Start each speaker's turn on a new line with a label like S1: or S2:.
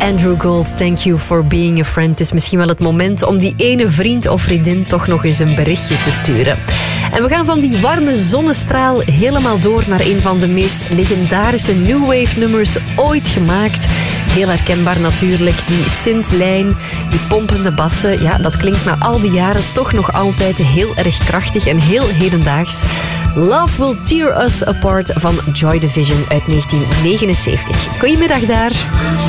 S1: Andrew Gold, thank you for being a friend. Het is misschien wel het moment om die ene vriend of vriendin toch nog eens een berichtje te sturen. En we gaan van die warme zonnestraal helemaal door naar een van de meest legendarische new wave nummers ooit gemaakt. Heel herkenbaar natuurlijk, die synth-lijn, die pompende bassen. Ja, dat klinkt na al die jaren toch nog altijd heel erg krachtig en heel hedendaags. Love Will Tear Us Apart van Joy Division uit 1979. Goedemiddag daar.